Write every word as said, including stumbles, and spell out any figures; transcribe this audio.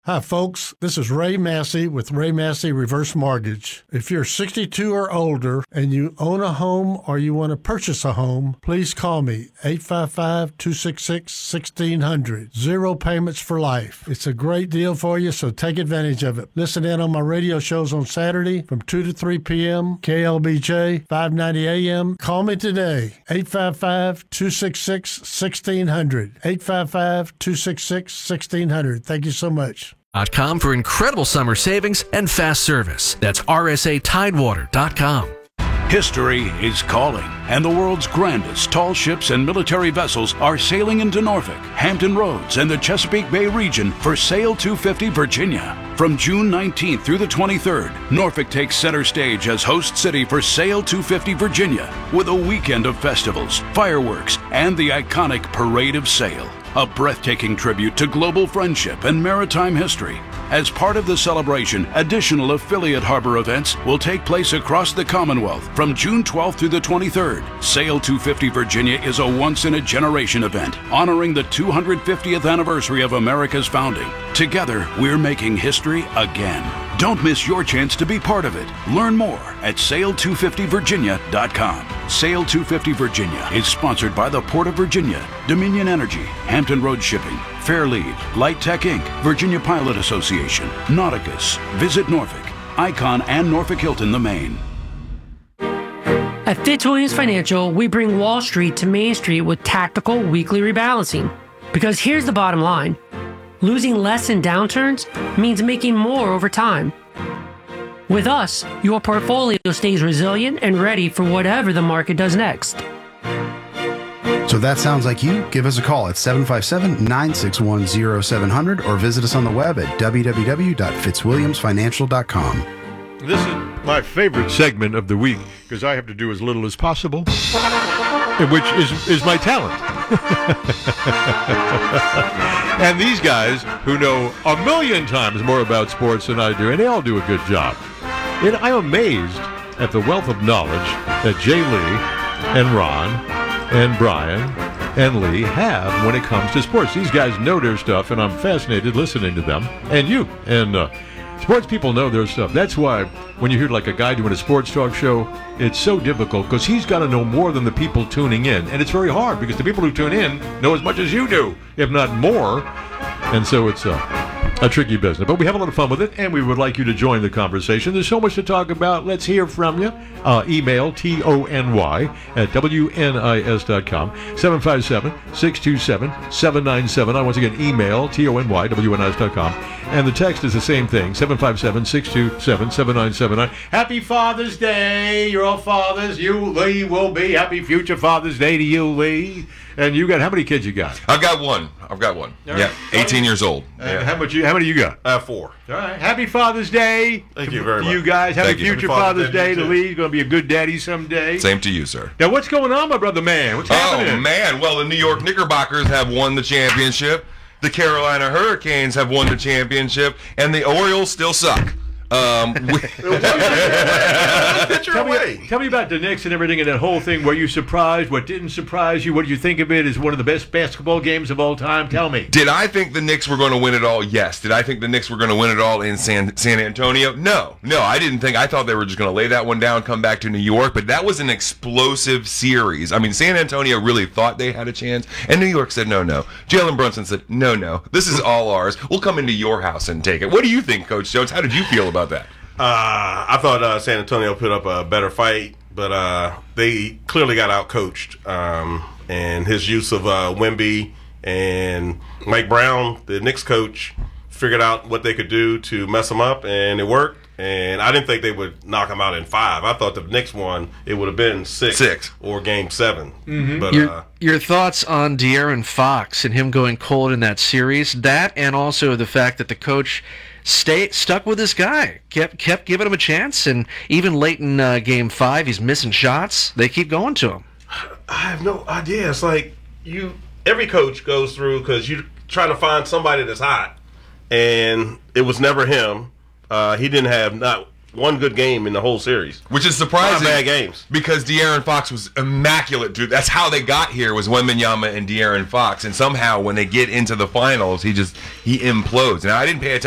Hi, folks. This is Ray Massey with Ray Massey Reverse Mortgage. If you're sixty-two or older and you own a home or you want to purchase a home, please call me, eight five five, two six six, one six zero zero. Zero payments for life. It's a great deal for you, so take advantage of it. Listen in on my radio shows on Saturday from two to three p.m., K L B J, five ninety A M. Call me today, eight five five, two six six, one six zero zero. eight five five, two six six, one six zero zero. Thank you so much. Dot com for incredible summer savings and fast service. That's R S A Tidewater dot com. History is calling, and the world's grandest tall ships and military vessels are sailing into Norfolk, Hampton Roads, and the Chesapeake Bay region for Sail two fifty Virginia. From June nineteenth through the twenty-third, Norfolk takes center stage as host city for Sail two fifty Virginia with a weekend of festivals, fireworks, and the iconic Parade of Sail, a breathtaking tribute to global friendship and maritime history. As part of the celebration, additional affiliate harbor events will take place across the Commonwealth from June twelfth through the twenty-third. Sail two fifty Virginia is a once-in-a-generation event honoring the two hundred fiftieth anniversary of America's founding. Together, we're making history again. Don't miss your chance to be part of it. Learn more at sail two fifty virginia dot com. Sail two fifty Virginia is sponsored by the Port of Virginia, Dominion Energy, Hampton Roads Shipping, Fairlead, Light Tech Incorporated, Virginia Pilot Association, Nauticus, Visit Norfolk, Icon, and Norfolk Hilton, the Maine. At Fitzwilliams Financial, we bring Wall Street to Main Street with tactical weekly rebalancing. Because here's the bottom line. Losing less in downturns means making more over time. With us, your portfolio stays resilient and ready for whatever the market does next. So if that sounds like you, give us a call at seven five seven, nine six one, zero seven zero zero or visit us on the web at w w w dot fitzwilliams financial dot com. This is my favorite segment of the week because I have to do as little as possible, which is, is my talent. And these guys who know a million times more about sports than I do, and they all do a good job. And I'm amazed at the wealth of knowledge that Jay Lee and Ron and Brian and Lee have when it comes to sports. These guys know their stuff, and I'm fascinated listening to them. And you. And uh, sports people know their stuff. That's why when you hear like a guy doing a sports talk show, it's so difficult because he's got to know more than the people tuning in. And it's very hard because the people who tune in know as much as you do, if not more. And so it's uh, a tricky business. But we have a lot of fun with it, and we would like you to join the conversation. There's so much to talk about. Let's hear from you. Uh, email T O N Y at W N I S dot com, seven five seven, six two seven, seven nine seven nine. Once again, email T O N Y, W N I S dot com. And the text is the same thing, seven five seven, six two seven, seven nine seven nine. Happy Father's Day. You're all fathers. You, Lee, will be. Happy future Father's Day to you, Lee. And you got, how many kids you got? I've got one. I've got one. All yeah, right. eighteen years old. Uh, yeah. How much you? How many you got? Uh, four. All right. Happy Father's Day. Thank you very much. You guys. Happy Thank you. future Happy Father's, Father's Day Day to to Lee. He's going to be a good daddy someday. Same to you, sir. Now, what's going on, my brother man? What's happening? Oh, man. Well, the New York Knickerbockers have won the championship. The Carolina Hurricanes have won the championship. And the Orioles still suck. Um, we- tell, me, tell me about the Knicks and everything and that whole thing. Were you surprised? What didn't surprise you? What do you think of it as one of the best basketball games of all time? Tell me. Did I think the Knicks were going to win it all? Yes. Did I think the Knicks were going to win it all in San San Antonio? No. No, I didn't think. I thought they were just going to lay that one down, come back to New York. But that was an explosive series. I mean, San Antonio really thought they had a chance, and New York said no, no. Jalen Brunson said no, no. This is all ours. We'll come into your house and take it. What do you think, Coach Jones? How did you feel about that? Uh, I thought uh, San Antonio put up a better fight, but uh, they clearly got outcoached. Um, and his use of uh, Wemby and Mike Brown, the Knicks coach, figured out what they could do to mess him up, and it worked. And I didn't think they would knock him out in five. I thought the Knicks won, it would have been six, six. or game seven. Mm-hmm. But Your, uh, your thoughts on De'Aaron Fox and him going cold in that series, that and also the fact that the coach stay stuck with this guy, kept kept giving him a chance, and even late in uh, game five, he's missing shots. They keep going to him. I have no idea. It's like you. Every coach goes through because you're trying to find somebody that's hot, and it was never him. Uh, he didn't have not one good game in the whole series, which is surprising. Five bad games because De'Aaron Fox was immaculate, dude. That's how they got here, was Wembanyama and De'Aaron Fox, and somehow when they get into the finals, he just he implodes. Now I didn't pay attention